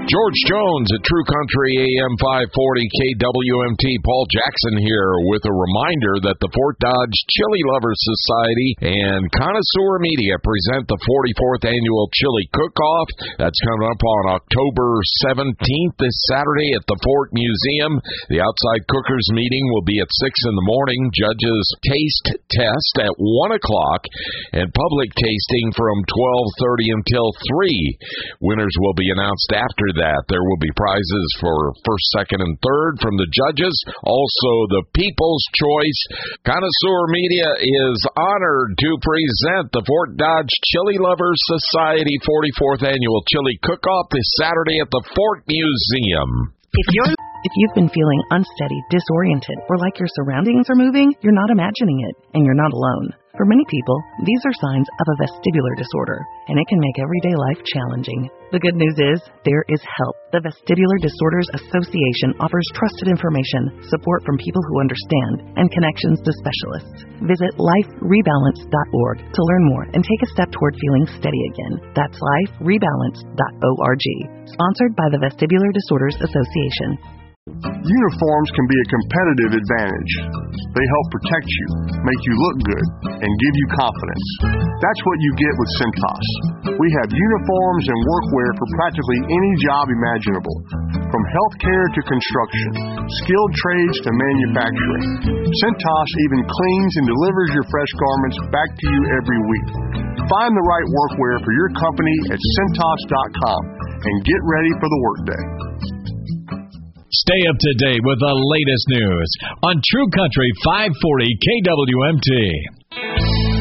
George Jones at True Country AM 540 KWMT. Paul Jackson here with a reminder that the Fort Dodge Chili Lovers Society and Connoisseur Media present the 44th Annual Chili Cook-Off. That's coming up on October 17th, this Saturday at the Fort Museum. The outside cookers meeting will be at 6 in the morning. Judges taste test at 1 o'clock and public tasting from 12:30 until 3. Winners will be announced after that. There will be prizes for first, second, and third from the judges. Also, the People's Choice. Connoisseur Media is honored to present the Fort Dodge Chili Lovers Society 44th Annual Chili Cook-Off this Saturday at the Fort Museum. If you've been feeling unsteady, disoriented, or like your surroundings are moving, you're not imagining it, and you're not alone. For many people, these are signs of a vestibular disorder, and it can make everyday life challenging. The good news is, there is help. The Vestibular Disorders Association offers trusted information, support from people who understand, and connections to specialists. Visit liferebalance.org to learn more and take a step toward feeling steady again. That's liferebalance.org. Sponsored by the Vestibular Disorders Association. Uniforms can be a competitive advantage. They help protect you, make you look good, and give you confidence. That's what you get with Cintas. We have uniforms and workwear for practically any job imaginable, from healthcare to construction, skilled trades to manufacturing. Cintas even cleans and delivers your fresh garments back to you every week. Find the right workwear for your company at Cintas.com and get ready for the workday. Stay up to date with the latest news on True Country 540 KWMT.